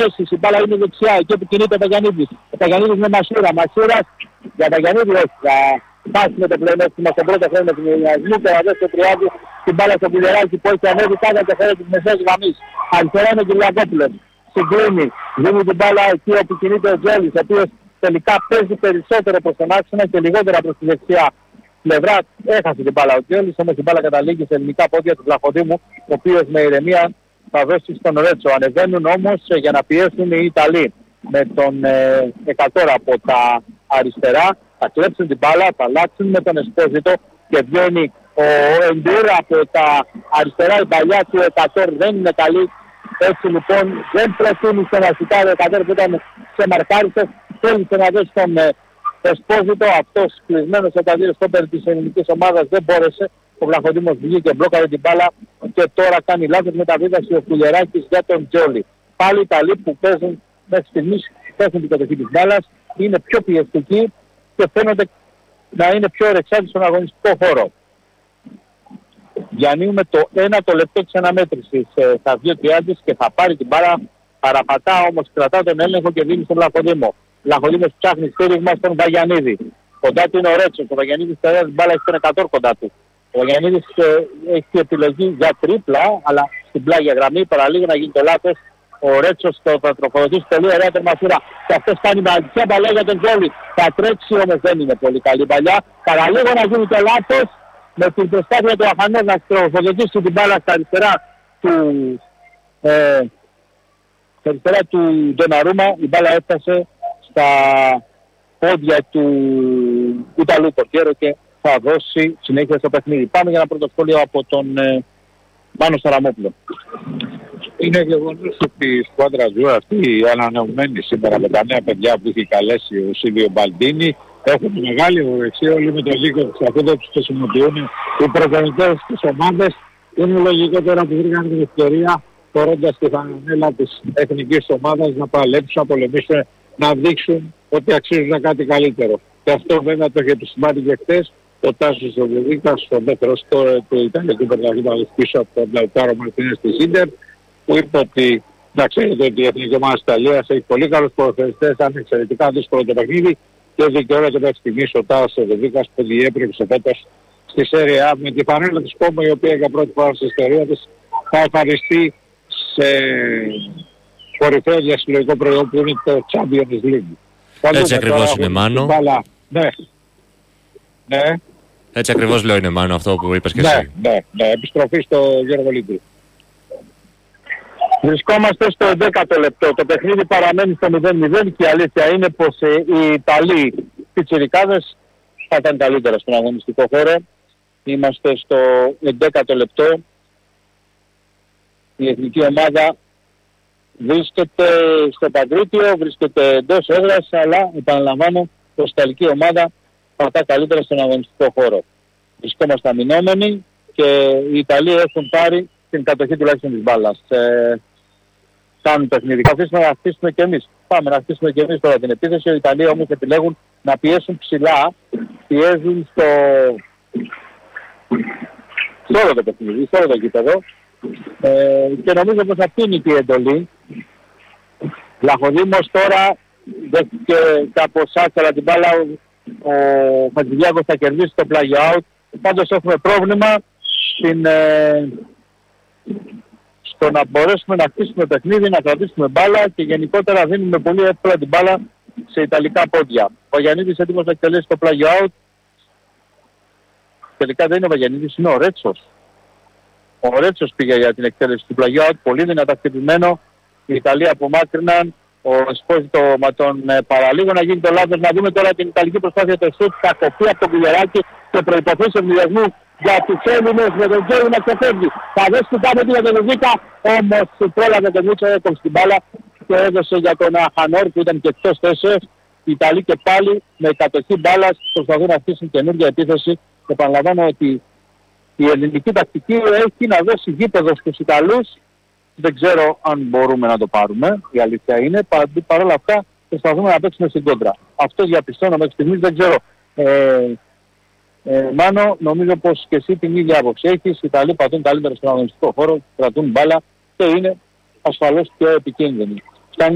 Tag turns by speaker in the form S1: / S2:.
S1: θέσεις, η μπάλα είναι δεξιά, εκεί που κινείται ο Παγιανίδης. Ο Παγιανίδης με Μασούρα, Μασούρας για Παγιανίδη, όχι, θα φτάσει με το πλεονέκτημα στον πρώτο χρόνο του Μιασμού και να δώσει το τριάδι την μπάλα στο Πουλεράκι που έχει ανέβει κάτω από το χέρι της μεσαίας γραμμής. Αριστερά είναι ο Κυριακόπουλος. Συγκρίνει, δίνει την μπάλα εκεί όπου κινείται ο Τζέλης, ο οποίος τελικά παίζει περισσότερο προς τον άξονα και λιγότερα προς τη δεξιά πλευρά. Έχασε την μπάλα ο Τζέλης, όμως την μπάλα καταλήγει σε ελληνικά πόδια του Βλαχοδήμου, ο οποίος με ηρεμία θα δώσει στον Ρέτσο. Ανεβαίνουν όμως για να πιέσουν οι Ιταλοί με τον Εκατόρα από τα αριστερά. Θα κλέψουν την μπάλα, θα αλλάξουν με τον Εσπόζητο και βγαίνει ο Εντούρα από τα αριστερά. Η παλιά του Εκατόρ δεν είναι καλή. Έτσι λοιπόν δεν προτείνησε να σιτάρει ο Εκατόρ που ήταν σε μαρκάριστες. Θέλησε να δώσει τον Εσπόζητο. Αυτός κλεισμένος από τα δύο στόπερ της ελληνικής ομάδας δεν μπόρεσε. Ο Βλαχοδήμος βγήκε και μπλόκαρε την μπάλα και τώρα κάνει λάθος μεταβίβαση ο Κουλιεράκης για τον Τζόλι. Πάλι οι Ιταλοί που παίζουν μέχρι στιγμής, παίζουν την κατοχή της μπάλας, είναι πιο πιεστικοί και φαίνονται να είναι πιο ρεξάτοι στον αγωνιστικό χώρο. Διανύουμε το 1 λεπτό της αναμέτρησης. Θα βγει ο Τριάντης και θα πάρει την μπάλα. Παραπατά όμως, κρατά τον έλεγχο και δίνει στον Βλαχοδήμο. Βλαχοδήμος ψάχνει στήριγμα στον Βαγιανίδη. Κοντά του είναι ο Ρέτσος. Ο Βαγιανίδης θα την μπάλα, έχει τον Εκατόρ κοντά του. Ο Βαγιανίδης έχει επιλογή για τρίπλα, αλλά στην πλάγια γραμμή παραλίγο να γίνει το λάθος. Ο Ρέτσος θα τροφοδοτήσει πολύ ωραία τερμασούρα. Και αυτός κάνει μαγική μπαλιά για τον Τζόλι. Θα τρέξει όμως δεν είναι πολύ καλή παλιά. Παραλίγο να γίνει το λάθος με την προσπάθεια του Αχανές να τροφοδοτήσει την μπάλα στα αριστερά του Ντοναρούμα. Η μπάλα έφτασε στα πόδια του Ιταλού πορτιέρο και θα δώσει συνέχεια στο παιχνίδι. Πάμε για ένα πρώτο σχόλιο από τον Μάνο Σαραμόπουλο.
S2: Είναι γεγονός ότι η σκουάντρα Ζου αυτή ανανεωμένη σήμερα με τα νέα παιδιά που έχει καλέσει ο Σίλβιο Μπαλντίνι έχουν μεγάλη ευεξία όλοι με το λίγο της αφού δεν τους χρησιμοποιούν οι προπονητές της ομάδας. Είναι λογικό τώρα που βρήκαν την ευκαιρία φορώντας τη φανέλα της εθνικής ομάδας να παλέψουν, να πολεμήσουν, να δείξουν ότι αξίζουν κάτι καλύτερο. Και αυτό βέβαια το είχε επισημάνει και χθες ο Τάσος Ζωβεβίκας στον δεύτερο σκόρ του Ιταλικού πρωταθλήματος πίσω από τον Λαουτάρο Μαρτίνες της Ίντερ, που είπε ότι να ξέρετε ότι η εθνική ομάδα της Ιταλίας έχει πολύ καλούς ποδοσφαιριστές, αν εξαιρετικά δύσκολο το παιχνίδι και δικαιώνεται μέχρι στιγμής ο Τάσος Ζωβεβίκας που διέπρεξε φέτος στη Σέρια A με τη φανέλα της Κόμμα, η οποία για πρώτη φορά στην ιστορία της θα εμφανιστεί σε κορυφαίο διασυλλογικό προϊόν που είναι το Champions League.
S3: Έτσι ακριβώς είναι, Μάνο.
S2: Ναι.
S3: Έτσι ακριβώς λέω είναι, Μάνο, αυτό που είπες και εσύ.
S2: Ναι. Επιστροφή στο Γιώργο Λίντρου.
S1: Βρισκόμαστε στο 10ο λεπτό. Το παιχνίδι παραμένει στο 0-0 και η αλήθεια είναι πως οι Ιταλοί πιτσιρικάδες θα ήταν καλύτερα στον αγωνιστικό χώρο. Είμαστε στο 11ο λεπτό. Η εθνική ομάδα βρίσκεται στο Παγκρίτιο, βρίσκεται εντός έδρας, αλλά επαναλαμβάνω πως η Ιταλική ομάδα πατά καλύτερα στον αγωνιστικό χώρο. Βρισκόμαστε αμυνόμενοι και οι Ιταλοί έχουν πάρει την κατοχή τουλάχιστον της μπάλας. Κάνουν παιχνιδικά. Αφήσουμε να χτίσουμε και εμείς. Πάμε να χτίσουμε και εμείς τώρα την επίθεση. Οι Ιταλοί όμως επιλέγουν να πιέσουν ψηλά. Πιέζουν στο όλο το παιχνίδι, στο όλο το γήπεδο. Και νομίζω πως αυτή είναι και η εντολή. Βλαχοδήμος τώρα δέχτηκε κάπως άσχερα την μπάλα. Ο Χατζηδιάκος θα κερδίσει το πλάγιο out. Πάντως έχουμε πρόβλημα στο να μπορέσουμε να χτίσουμε παιχνίδι, να κρατήσουμε μπάλα και γενικότερα δίνουμε πολύ εύκολα την μπάλα σε ιταλικά πόδια. Ο Γιαννίδης έτοιμος να εκτελέσει το πλάγιο out. Τελικά δεν είναι ο Βαγιανίδης, είναι ο Ρέτσος. Ο Ρέτσος πήγε για την εκτέλεση του πλαγιού out, πολύ δυνατά χτυπημένο. Οι Ιταλοί απομάκρυναν. Ο Εσπόζητο με τον παραλίγο να γίνει το λάθος. Να δούμε τώρα την Ιταλική προσπάθεια του σουτ. Θα κοπεί από τον Κουλιεράκη και προϋποθέσεις ευνηδιασμού για τους Έλληνες με τον Τζέρι να ξεφεύγει. Θα δώσει την κάμετη για τον Βίκα, όμως πρόλαβε τον Μίτσο, έκοψε την μπάλα και έδωσε για τον Αχανόρ που ήταν και εκτός θέσεως. Οι Ιταλοί και πάλι με κατοχή μπάλας προσπαθούν να αφήσουν καινούργια επίθεση. Επαναλαμβάνω ότι η ελληνική τακτική έχει να δώσει γήπεδο στους Ιταλούς. Δεν ξέρω αν μπορούμε να το πάρουμε, η αλήθεια είναι. Παρ' όλα αυτά προσπαθούμε να παίξουμε στην κόντρα. Αυτό διαπιστώνω μέχρι στιγμής, δεν ξέρω. Μάνο, νομίζω πως και εσύ την ίδια άποψη έχεις. Οι Ιταλοί πατούν καλύτερα στον αγωνιστικό χώρο, κρατούν μπάλα και είναι ασφαλώς πιο επικίνδυνοι.